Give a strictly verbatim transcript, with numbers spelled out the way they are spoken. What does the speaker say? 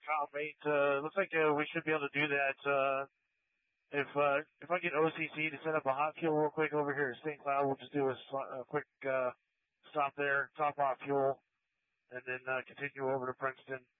Kyle, mate. Uh, looks like uh, we should be able to do that. Uh, if uh, if I get O C C to set up a hot fuel real quick over here at Saint Cloud, we'll just do a, a quick uh, stop there, top off fuel, and then uh, continue over to Princeton.